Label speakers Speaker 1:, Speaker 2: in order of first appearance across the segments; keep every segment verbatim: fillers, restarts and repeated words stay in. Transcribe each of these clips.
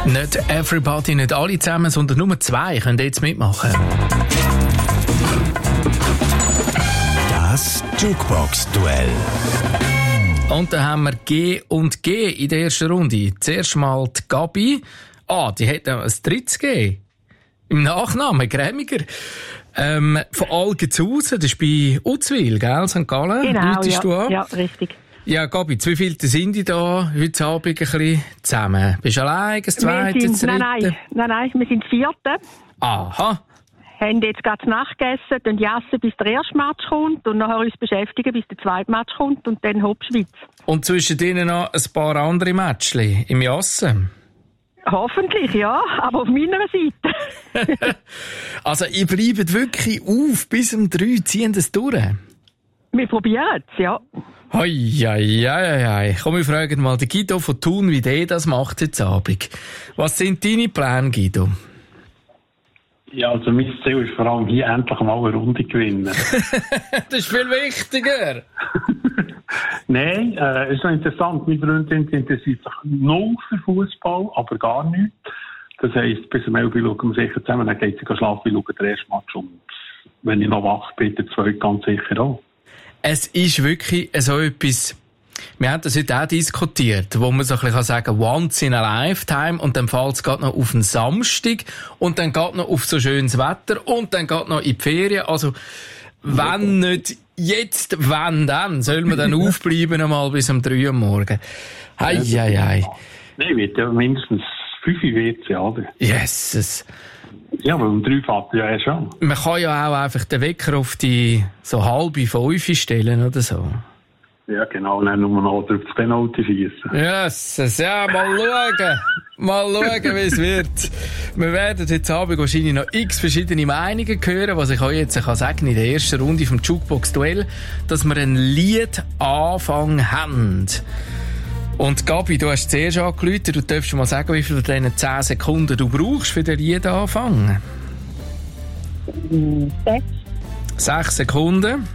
Speaker 1: Nicht everybody, nicht alle zusammen, sondern nur zwei können jetzt mitmachen.
Speaker 2: Das Jukebox-Duell.
Speaker 1: Und dann haben wir G und G in der ersten Runde. Zuerst mal die Gabi. Ah, die hat noch ein drittes G. Im Nachnamen, Grämiger. Ähm, von Algenzhausen, das ist bei Uzwil, gell, Sankt Gallen?
Speaker 3: Genau, ja,
Speaker 1: du an?
Speaker 3: ja, richtig.
Speaker 1: Ja, Gabi, wie viele sind die da heute Abend ein bisschen zusammen? Bist du allein, das zweite,
Speaker 3: wir
Speaker 1: das
Speaker 3: sind,
Speaker 1: dritte?
Speaker 3: nein, nein, nein, nein, wir sind Vierte.
Speaker 1: Aha.
Speaker 3: Haben jetzt gerade Nacht gegessen, dann jassen, bis der erste Match kommt und nachher uns beschäftigen, bis der zweite Match kommt und dann hopp Schweiz.
Speaker 1: Und zwischen denen noch ein paar andere Matchli im Jassen?
Speaker 3: Hoffentlich, ja, aber auf meiner Seite.
Speaker 1: Also, ihr bleibt wirklich auf bis um drei, ziehen das durch?
Speaker 3: Wir probieren es, ja.
Speaker 1: Hoi, hoi, hoi, hoi. Komm, wir fragen mal den Guido von Thun, wie der das macht heute Abend. Was sind deine Pläne, Guido?
Speaker 4: Ja, also mein Ziel ist vor allem hier endlich mal eine Runde gewinnen.
Speaker 1: Das ist viel wichtiger.
Speaker 4: Nein, äh, es ist noch interessant. Meine Freundin interessiert sich null für Fußball, aber gar nicht. Das heisst, bis um elf Uhr schauen wir sicher zusammen, dann geht sie schlafen, wir schauen den ersten Match und wenn ich noch wach bin, der zweite ganz sicher auch.
Speaker 1: Es ist wirklich so etwas, wir haben das heute auch diskutiert, wo man so ein bisschen sagen kann, once in a lifetime, und dann fällt es gerade noch auf den Samstag und dann geht noch auf so schönes Wetter und dann geht noch in die Ferien. Also, wenn nicht jetzt, wenn dann, soll man dann aufbleiben einmal bis um drei Uhr morgen. Hei, hei, hei.
Speaker 4: Nein, wird ja mindestens fünf wird ja, oder?
Speaker 1: Jesus.
Speaker 4: Ja, aber um drei fährt ja erst an.
Speaker 1: Man kann ja auch einfach den Wecker auf die so halbe fünf stellen oder so.
Speaker 4: Ja, genau, und dann nur noch auf das Penalty schiessen.
Speaker 1: Jesus, ja, mal schauen. Mal schauen, wie es wird. Wir werden heute Abend wahrscheinlich noch x verschiedene Meinungen hören, was ich euch jetzt kann sagen in der ersten Runde vom Jukebox-Duell, dass wir einen Liedanfang haben. Und Gabi, du hast zuerst angerufen, du darfst mal sagen, wie viel von diesen zehn Sekunden du brauchst für den Liedanfang.
Speaker 3: Sechs.
Speaker 1: Sechs Sekunden.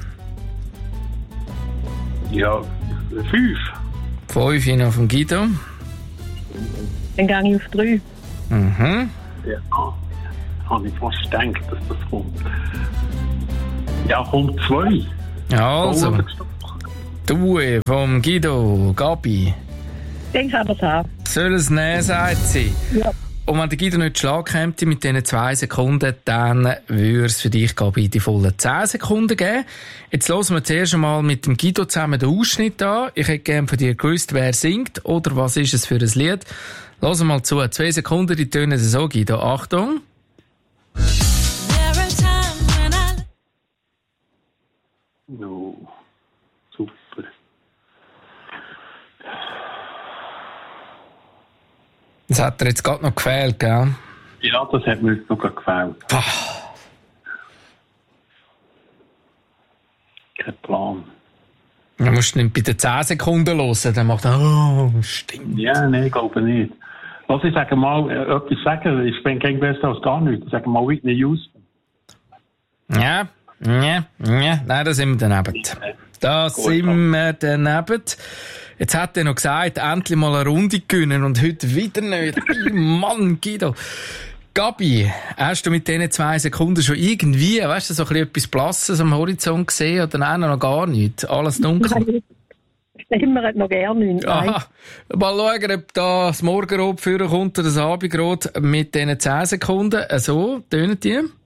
Speaker 4: Ja, fünf.
Speaker 1: Fünf noch von Guido.
Speaker 3: Dann gehe ich auf drei.
Speaker 1: Mhm.
Speaker 4: Ja, habe ich fast gedacht, dass das kommt. Ja, kommt zwei.
Speaker 1: Also, du vom Guido, Gabi.
Speaker 3: Dann kann das haben.
Speaker 1: Soll es nehmen, sagt sie.
Speaker 3: Ja.
Speaker 1: Und wenn der Guido nicht Schlag käme mit diesen zwei Sekunden, dann würde es für dich, Gabi, die vollen zehn Sekunden geben. Jetzt hören wir zuerst einmal mit dem Guido zusammen den Ausschnitt an. Ich hätte gerne von dir gewusst, wer singt oder was ist es für ein Lied. Hören wir mal zu. Zwei Sekunden, die tönen so, Guido. Achtung.
Speaker 4: No, super.
Speaker 1: Das hat dir jetzt gerade noch gefehlt, gell?
Speaker 4: Ja, das hat mir jetzt noch gefällt.
Speaker 1: Ach.
Speaker 4: Kein Plan.
Speaker 1: Dann musst du nicht bei den zehn Sekunden hören, dann macht er, oh, stimmt.
Speaker 4: Ja, nein, ich glaube nicht. Was ich sage mal, äh, etwas sagen, ich bin kein besser als gar nichts. Ich sage mal Whitney Houston.
Speaker 1: Ja, ja, ja, nein, da sind wir daneben. Da
Speaker 4: Gut,
Speaker 1: sind wir daneben. Jetzt hat er noch gesagt, endlich mal eine Runde gewinnen und heute wieder nicht. Mann, Guido. Gabi, hast du mit diesen zwei Sekunden schon irgendwie, weißt du, so ein bisschen etwas Blasses am Horizont gesehen oder nein, noch gar nichts? Alles dunkel?
Speaker 3: Immer hat noch gerne nichts.
Speaker 1: Aha. Mal schauen, ob da das Morgenrot führen kommt oder das Abendrot mit diesen zehn Sekunden. So, tönen die?